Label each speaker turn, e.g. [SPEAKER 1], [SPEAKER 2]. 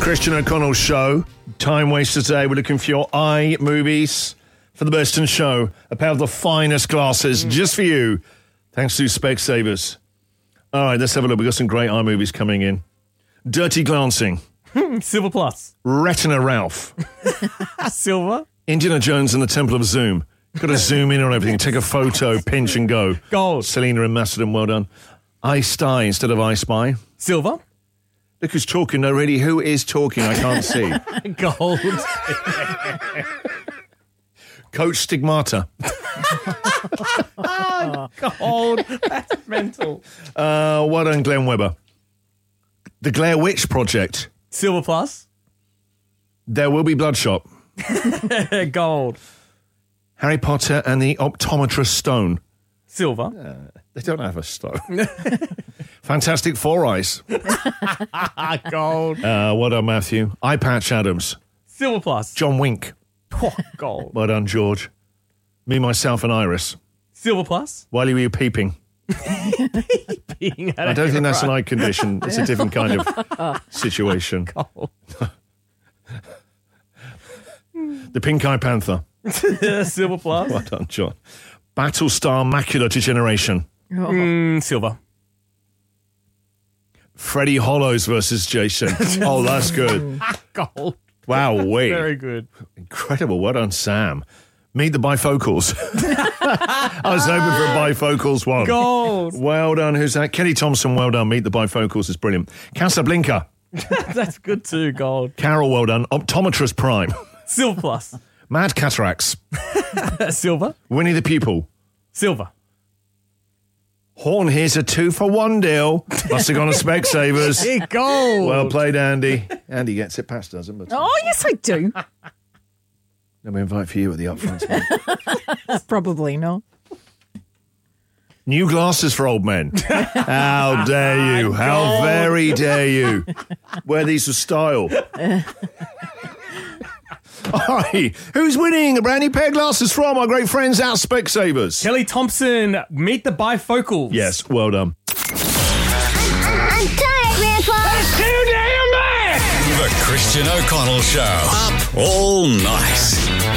[SPEAKER 1] Christian O'Connell Show. Time waster today. We're looking for your eye movies for the Burston Show. A pair of the finest glasses just for you. Thanks to Specsavers. All right, let's have a look. We've got some great eye movies coming in. Dirty Glancing.
[SPEAKER 2] Silver Plus.
[SPEAKER 1] Retina Ralph.
[SPEAKER 2] Silver.
[SPEAKER 1] Indiana Jones and the Temple of Zoom. You've got to zoom in on everything. Take a photo, pinch and go.
[SPEAKER 2] Gold.
[SPEAKER 1] Selena and Macedon, well done. I Spy instead of I Spy.
[SPEAKER 2] Silver.
[SPEAKER 1] Look who's talking. No, really, who is talking? I can't see.
[SPEAKER 2] Gold.
[SPEAKER 1] Coach Stigmata.
[SPEAKER 2] Gold. That's mental.
[SPEAKER 1] Well done, Glenn Webber. The Blair Witch Project.
[SPEAKER 2] Silver Plus.
[SPEAKER 1] There Will Be Bloodshot.
[SPEAKER 2] Gold.
[SPEAKER 1] Harry Potter and the Optometrist Stone.
[SPEAKER 2] Silver.
[SPEAKER 1] They don't have a stone. Fantastic Four Eyes.
[SPEAKER 2] Gold.
[SPEAKER 1] Well done, Matthew. Eye Patch Adams.
[SPEAKER 2] Silver Plus.
[SPEAKER 1] John Wink.
[SPEAKER 2] Oh, gold.
[SPEAKER 1] Well done, George. Me, Myself and Iris.
[SPEAKER 2] Silver Plus.
[SPEAKER 1] While you were peeping. I don't think that's an eye condition. It's a different kind of situation.
[SPEAKER 2] Gold.
[SPEAKER 1] The Pink Eye Panther.
[SPEAKER 2] Silver Plus.
[SPEAKER 1] Well done, John. Battlestar Macular Degeneration.
[SPEAKER 2] Silver.
[SPEAKER 1] Freddie Hollows versus Jason. Oh, that's good.
[SPEAKER 2] Gold.
[SPEAKER 1] Wow, wait.
[SPEAKER 2] Very good.
[SPEAKER 1] Incredible. Well done, Sam. Meet the Bifocals. I was hoping for a Bifocals one.
[SPEAKER 2] Gold.
[SPEAKER 1] Well done. Who's that? Kenny Thompson, well done. Meet the Bifocals is brilliant. Casablanca.
[SPEAKER 2] That's good too. Gold.
[SPEAKER 1] Carol, well done. Optometrist Prime.
[SPEAKER 2] Silver Plus.
[SPEAKER 1] Mad Cataracts.
[SPEAKER 2] Silver.
[SPEAKER 1] Winnie the Pupil.
[SPEAKER 2] Silver.
[SPEAKER 1] Horn, here's a 2-for-1 deal. Must have gone to Specsavers.
[SPEAKER 2] Hey, gold.
[SPEAKER 1] Well played, Andy. Andy gets it, Pat doesn't. But
[SPEAKER 3] Oh, yes, I do.
[SPEAKER 1] let me invite for you at the upfront.
[SPEAKER 3] Probably not.
[SPEAKER 1] New glasses for old men. How dare you? How very dare you? Wear these with style. All right, who's winning a brand new pair of glasses from our great friends at Specsavers?
[SPEAKER 2] Kelly Thompson, Meet the Bifocals.
[SPEAKER 1] Yes, well done.
[SPEAKER 4] I'm tired, Grandpa.
[SPEAKER 5] That's too damn bad! The Christian O'Connell Show. Up all night.